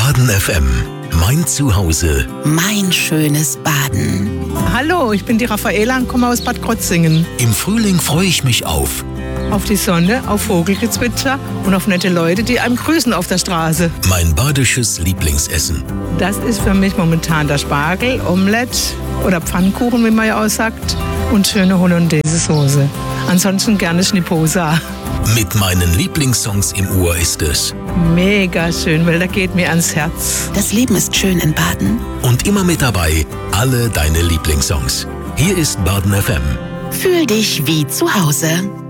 Baden FM. Mein Zuhause. Mein schönes Baden. Hallo, ich bin die Raffaela und komme aus Bad Krozingen. Im Frühling freue ich mich auf die Sonne, auf Vogelgezwitscher und auf nette Leute, die einem grüßen auf der Straße. mein badisches Lieblingsessen. Das ist für mich momentan der Spargel, Omelette oder Pfannkuchen, wie man ja auch sagt, und schöne Hollandaise-Soße. Ansonsten gerne Schniposa. Mit meinen Lieblingssongs im Ohr ist es. Mega schön, weil da geht mir ans Herz. Das Leben ist schön in Baden. Und immer mit dabei alle deine Lieblingssongs. Hier ist Baden FM. Fühl dich wie zu Hause.